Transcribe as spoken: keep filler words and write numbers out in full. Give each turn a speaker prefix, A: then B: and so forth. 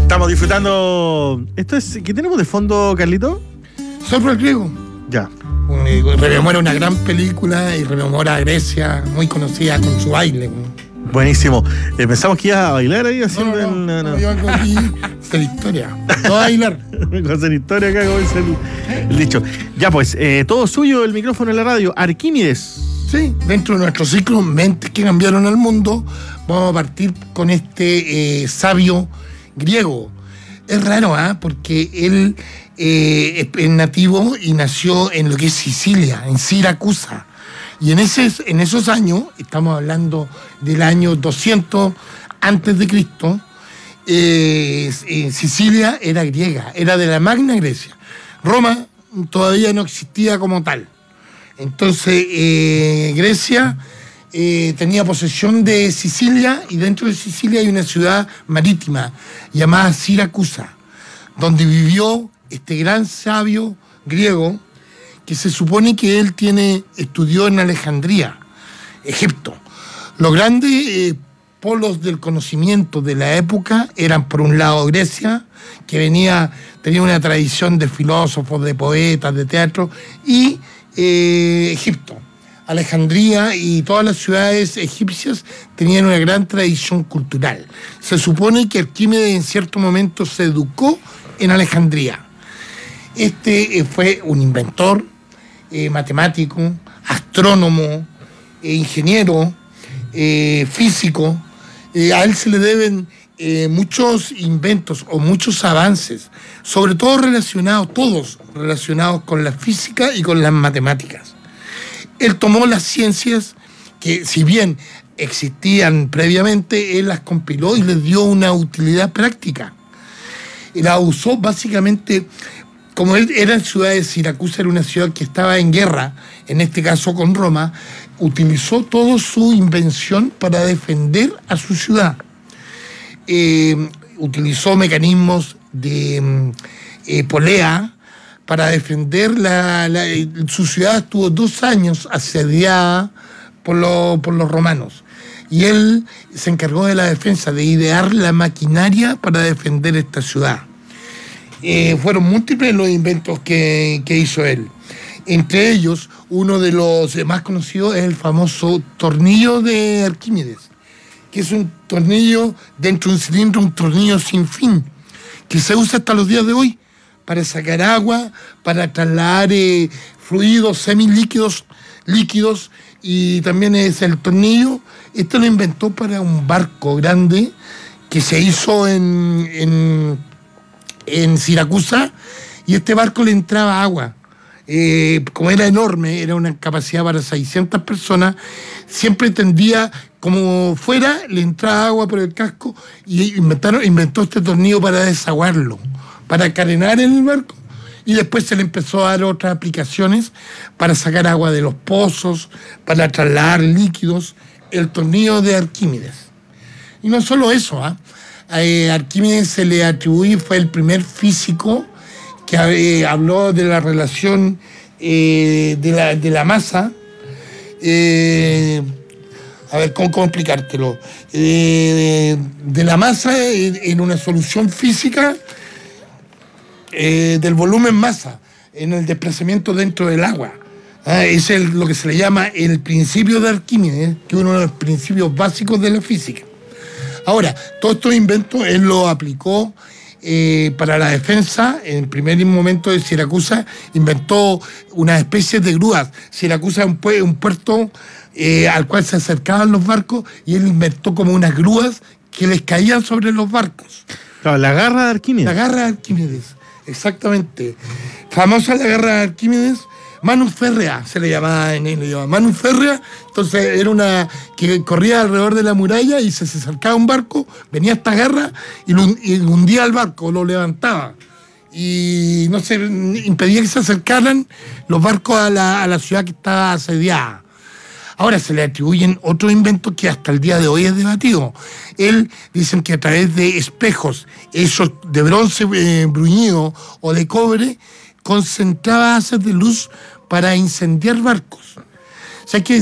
A: Estamos disfrutando. ¿Esto es qué tenemos de fondo, Carlito?
B: Zorro el Griego.
A: Ya.
B: Un, rememora una gran película y rememora a Grecia, muy conocida con su baile.
A: Buenísimo. Eh, pensamos que ibas a bailar ahí haciendo
B: no, no,
A: el. No,
B: no,
A: no.
B: yo hago aquí hacer historia. No a bailar.
A: Vengo a hacer historia acá, como dice el, el dicho. Ya, pues, eh, todo suyo el micrófono en la radio. Arquímedes.
B: Sí, dentro de nuestro ciclo Mentes que cambiaron el mundo, vamos a partir con este eh, sabio griego. Es raro, ¿ah? ¿eh? Porque él eh, es nativo y nació en lo que es Sicilia, en Siracusa. Y en, ese, en esos años, estamos hablando del año doscientos antes de Cristo, eh, eh, Sicilia era griega, era de la Magna Grecia. Roma todavía no existía como tal. Entonces, eh, Grecia eh, tenía posesión de Sicilia, y dentro de Sicilia hay una ciudad marítima llamada Siracusa, donde vivió este gran sabio griego, que se supone que él tiene, estudió en Alejandría, Egipto. Los grandes eh, polos del conocimiento de la época eran, por un lado, Grecia, que venía, tenía una tradición de filósofos, de poetas, de teatro, y eh, Egipto. Alejandría y todas las ciudades egipcias tenían una gran tradición cultural. Se supone que Arquímedes en cierto momento se educó en Alejandría. Este eh, fue un inventor, eh, matemático, astrónomo, eh, ingeniero, eh, físico. Eh, a él se le deben eh, muchos inventos o muchos avances, sobre todo relacionados, todos relacionados con la física y con las matemáticas. Él tomó las ciencias que, si bien existían previamente, él las compiló y les dio una utilidad práctica. Y la usó básicamente, como él era en ciudad de Siracusa, era una ciudad que estaba en guerra, en este caso con Roma, utilizó toda su invención para defender a su ciudad. Eh, utilizó mecanismos de eh, polea para defender la, la, su ciudad. Estuvo dos años asediada por, lo, por los romanos, y él se encargó de la defensa, de idear la maquinaria para defender esta ciudad. Eh, fueron múltiples los inventos que, que hizo él. Entre ellos, uno de los más conocidos es el famoso tornillo de Arquímedes, que es un tornillo dentro de un cilindro, un tornillo sin fin, que se usa hasta los días de hoy para sacar agua, para trasladar eh, fluidos semilíquidos, líquidos, y también es el tornillo. Este lo inventó para un barco grande que se hizo en, en, en Siracusa, y este barco le entraba agua. Eh, como era enorme, era una capacidad para seiscientas personas, siempre tendía, como fuera, le entraba agua por el casco, y inventaron, inventó este tornillo para desaguarlo, para carenar en el barco, y después se le empezó a dar otras aplicaciones para sacar agua de los pozos, para trasladar líquidos, el tornillo de Arquímedes. Y no solo eso, ¿eh? a Arquímedes se le atribuye, fue el primer físico que eh, habló de la relación eh, de, la, de la masa. Eh, a ver, ¿cómo, cómo explicártelo? Eh, de la masa en, en una solución física, eh, del volumen masa, en el desplazamiento dentro del agua. Ah, es el, lo que se le llama el principio de Arquímedes, que es uno de los principios básicos de la física. Ahora, todos estos inventos él los aplicó Eh, para la defensa. En el primer momento de Siracusa inventó una especie de grúas. Siracusa es un, pu- un puerto eh, al cual se acercaban los barcos, y él inventó como unas grúas que les caían sobre los barcos.
A: Claro, la garra de Arquímedes.
B: La garra de Arquímedes, exactamente. Famosa la garra de Arquímedes. Manus Férrea se le llamaba en el idioma. Manus Férrea, entonces era una que corría alrededor de la muralla, y se, se acercaba un barco, venía esta garra y, lo, y hundía al barco, lo levantaba. Y no se impedía que se acercaran los barcos a la, a la ciudad que estaba asediada. Ahora se le atribuyen otros inventos que hasta el día de hoy es debatido. Él, dicen que a través de espejos, esos de bronce eh, bruñido o de cobre, concentraba haces de luz para incendiar barcos. O sea que